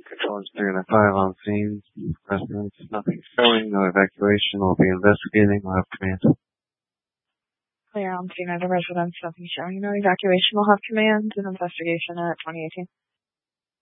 Controllers 3 and 5 on scene. Residents, nothing showing. No evacuation. We'll be investigating. We'll have command. Clear on scene at the residence. Nothing showing. No evacuation. We'll have command and investigation at 2018.